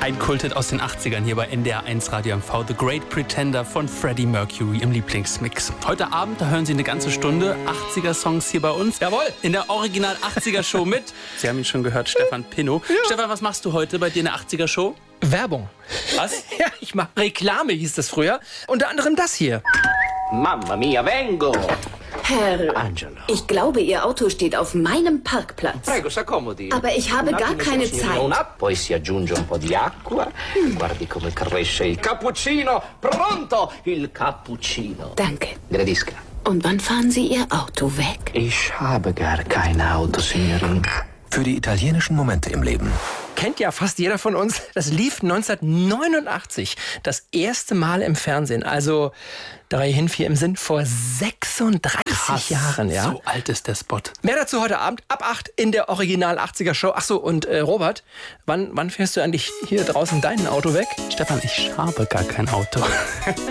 Ein Kulthit aus den 80ern hier bei NDR 1 Radio MV, The Great Pretender von Freddie Mercury im Lieblingsmix. Heute Abend, da hören Sie eine ganze Stunde 80er-Songs hier bei uns. Jawohl! In der Original 80er-Show mit, Sie haben ihn schon gehört, Stefan Pinnow. Ja. Stefan, was machst du heute bei dir in der 80er-Show? Werbung. Was? Ja, ich mache Reklame, hieß das früher. Unter anderem das hier. Mamma mia, vengo! Herr, Angelo. ich glaube, Ihr Auto steht auf meinem Parkplatz. Prego, s'accomodi. Aber ich habe Un gar attimo, keine signorina, Zeit. poi si aggiunge un po' di acqua. Guardi come cresce il cappuccino. Pronto, il cappuccino. Danke. Gradisca. Und wann fahren Sie Ihr Auto weg? Ich habe gar kein Auto, Signorina. Für die italienischen Momente im Leben. Kennt ja fast jeder von uns. Das lief 1989 das erste Mal im Fernsehen. Also 3 hin, 4 im Sinn, vor 36 Jahren. Ja? So alt ist der Spot. Mehr dazu heute Abend ab 8 in der Original 80er Show. Achso, und Robert, wann fährst du eigentlich hier draußen dein Auto weg? Stefan, ich habe gar kein Auto.